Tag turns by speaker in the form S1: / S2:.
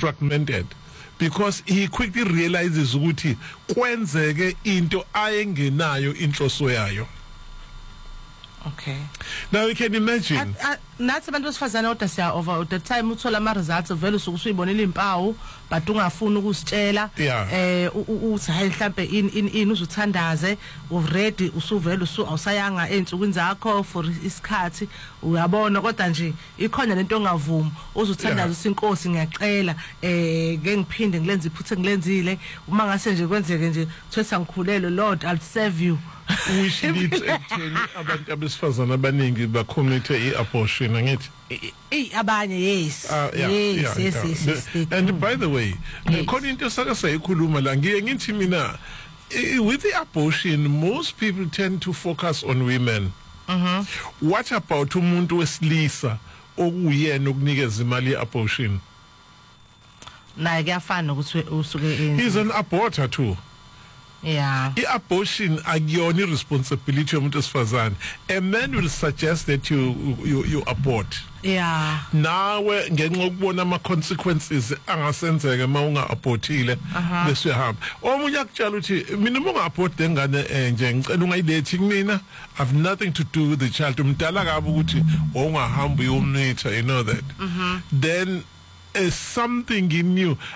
S1: fragmented because he quickly realizes ukuthi kwenzeke into ayengenayo inhloso yayo.
S2: Okay.
S1: Now you can imagine.
S2: Nathi abantu besifazana kodwa siya over the time uthola ama results vele usuyibonela impawu but ungafuni ukusitshela uthi hayi mhlambe in uzuthandaze uready usuvela awusayanga ensukwini zakho for isikhathi uyabona kodwa nje ikhona lento ongavumi uzuthandaza usinkosi ngiyacela ngeke ngiphinde ngilenze iphuthe ngilenzile uma ngase nje kwenzeke nje uthetha ngikhulele Lord I'll serve you.
S1: Which leads actually abantu abesifazana abaningi bacommit i-abortion angithi
S2: abanye yes.
S1: And by the way according to saka sayikhuluma la ngithi mina with the abortion most people tend to focus on women. What about umuntu wesilisa okuyena okunikeza imali ye-abortion?
S2: Naye kuyafana ukuthi usuke
S1: he's an aborter too.
S2: Yeah.
S1: I-abortion akuyona responsibility yomuntu wesifazane. A man will suggest that you abort.
S2: Yeah.
S1: Nawe ngenxa ukubona ama consequences angasenzeka mawunga abortile bese uyahamba. Omunye akutshela uthi mina uma abort engane nje ngicela ungayilethi kumina. I've nothing to do with the child. Umdala kabi ukuthi ungahamba uyomnitha, you know that. Then something in you